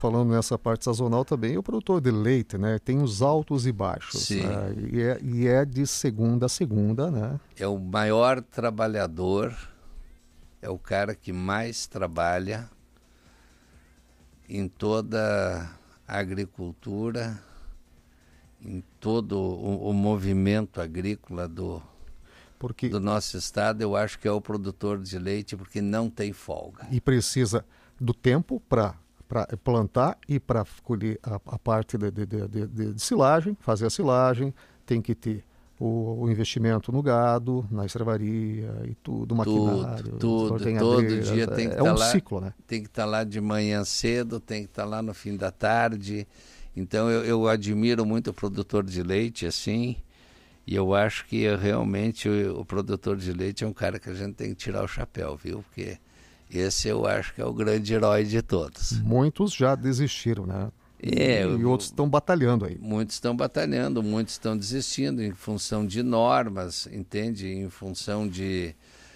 falando nessa parte sazonal também, o produtor de leite, né? Tem os altos e baixos, Sim. né? E é de segunda a segunda, né? É o maior trabalhador, é o cara que mais trabalha em toda a agricultura, em todo o movimento agrícola do nosso estado. Eu acho que é o produtor de leite, porque não tem folga. E precisa do tempo para plantar e para colher a parte de silagem, fazer a silagem, tem que ter o investimento no gado, na escravaria e tudo, maquinário, todo dia tem que estar um lá, ciclo, né? Tem que estar lá de manhã cedo, tem que estar lá no fim da tarde. Então eu admiro muito o produtor de leite, assim, e eu acho que realmente o produtor de leite é um cara que a gente tem que tirar o chapéu, viu? Porque esse eu acho que é o grande herói de todos. Muitos já desistiram, né? E outros estão batalhando aí. Muitos estão batalhando, muitos estão desistindo em função de normas, entende? Em função de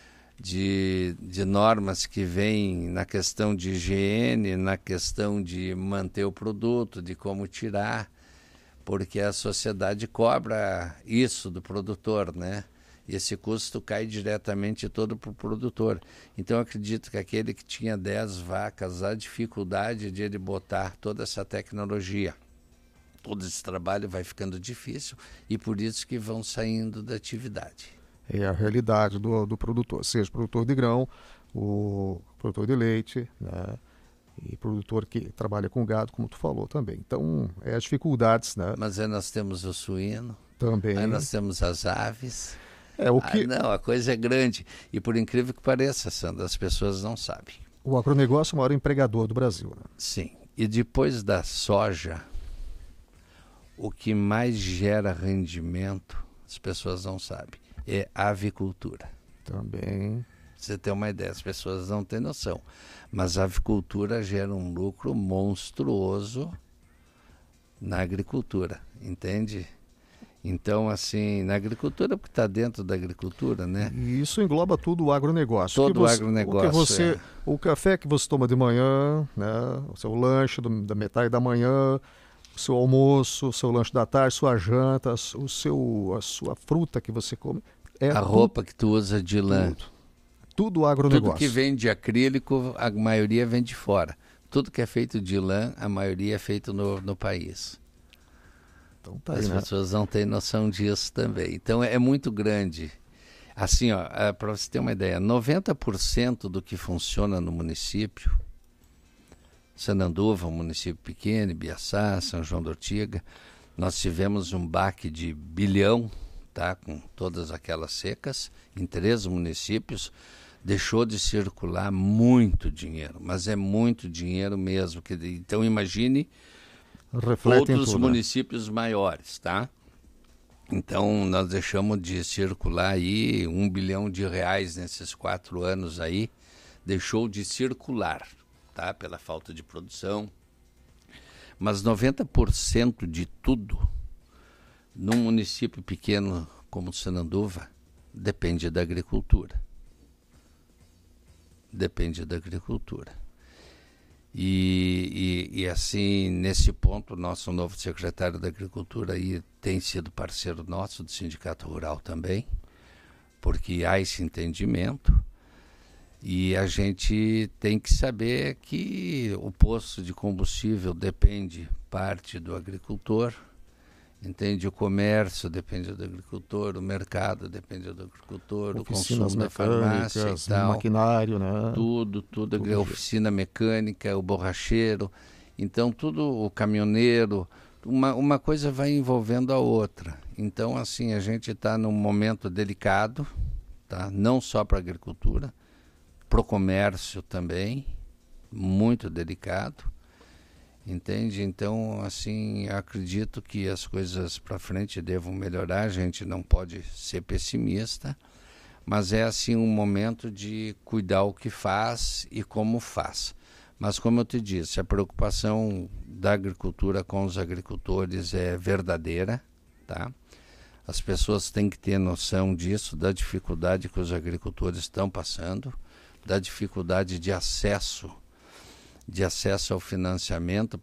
normas que vêm na questão de higiene, na questão de manter o produto, de como tirar, porque a sociedade cobra isso do produtor, né? E esse custo cai diretamente todo para o produtor. Então, eu acredito que aquele que tinha 10 vacas, a dificuldade de ele botar toda essa tecnologia, todo esse trabalho vai ficando difícil, e por isso que vão saindo da atividade. É a realidade do produtor, seja produtor de grão, o produtor de leite, né? E produtor que trabalha com gado, como tu falou também. Então, as dificuldades, né? Mas aí nós temos o suíno, também. Aí nós temos as aves. Não, a coisa é grande. E por incrível que pareça, Sandra, as pessoas não sabem. O agronegócio é o maior empregador do Brasil, né? Sim. E depois da soja, o que mais gera rendimento, as pessoas não sabem, é a avicultura. Também. Você tem uma ideia, as pessoas não têm noção. Mas a avicultura gera um lucro monstruoso na agricultura, entende? Então, assim, na agricultura, porque está dentro da agricultura, né? E isso engloba tudo o agronegócio. Todo o agronegócio. O café que você toma de manhã, né? O seu lanche da metade da manhã, o seu almoço, o seu lanche da tarde, sua janta, a sua fruta que você come. A roupa que tu usa de lã. Tudo agronegócio. Tudo que vem de acrílico, a maioria vem de fora. Tudo que é feito de lã, a maioria é feito no país. Então, tá aí, As pessoas não têm noção disso também. Então é muito grande. Assim, para você ter uma ideia, 90% do que funciona no município, Sananduva, um município pequeno, Ibiaçá, São João da Ortiga, nós tivemos um baque de bilhão, tá, com todas aquelas secas, em 3 municípios, deixou de circular muito dinheiro, mas é muito dinheiro mesmo. Então imagine todos os municípios maiores, tá? Então nós deixamos de circular aí R$1 bilhão nesses 4 anos aí, deixou de circular, tá? Pela falta de produção. Mas 90% de tudo num município pequeno como Sananduva depende da agricultura. Depende da agricultura. E assim, nesse ponto, nosso novo secretário da Agricultura aí tem sido parceiro nosso do Sindicato Rural também, porque há esse entendimento, e a gente tem que saber que o posto de combustível depende parte do agricultor, entende? O comércio depende do agricultor, o mercado depende do agricultor, oficinas, o consumo da farmácia e tal. Maquinário, né? Tudo, a oficina mecânica, o borracheiro, então tudo, o caminhoneiro, uma coisa vai envolvendo a outra. Então, assim, a gente está num momento delicado, tá? Não só para a agricultura, para o comércio também, muito delicado. Entende? Então, assim, acredito que as coisas para frente devam melhorar, a gente não pode ser pessimista, mas é assim um momento de cuidar o que faz e como faz. Mas como eu te disse, a preocupação da agricultura com os agricultores é verdadeira, tá? As pessoas têm que ter noção disso, da dificuldade que os agricultores estão passando, da dificuldade de acesso de acesso ao financiamento